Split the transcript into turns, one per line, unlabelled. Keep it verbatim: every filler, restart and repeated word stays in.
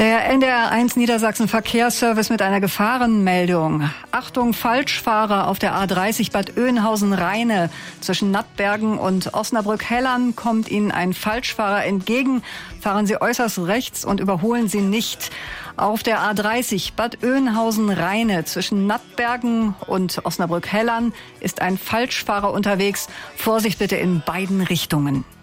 Der N D R eins Niedersachsen Verkehrsservice mit einer Gefahrenmeldung. Achtung, Falschfahrer auf der A dreißig Bad Oeynhausen-Rheine. Zwischen Nattbergen und Osnabrück-Hellern kommt Ihnen ein Falschfahrer entgegen. Fahren Sie äußerst rechts und überholen Sie nicht. Auf der A dreißig Bad Oeynhausen-Rheine zwischen Nattbergen und Osnabrück-Hellern ist ein Falschfahrer unterwegs. Vorsicht bitte in beiden Richtungen.